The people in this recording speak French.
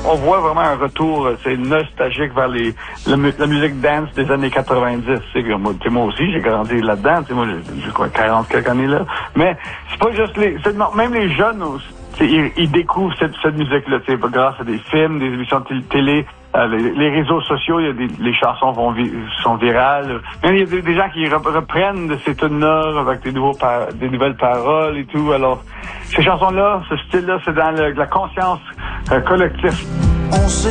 on voit vraiment un retour, c'est nostalgique vers la musique dance des années 90. Moi aussi, j'ai grandi là-dedans. Moi, j'ai quoi, 40 quelques années là. Mais c'est pas juste même les jeunes aussi. Ils découvrent cette musique-là, grâce à des films, des émissions de télé, les réseaux sociaux, les chansons sont virales. Même il y a des gens qui reprennent de ces tunes-là avec des nouvelles paroles et tout. Alors, ces chansons-là, ce style-là, c'est dans la conscience collective.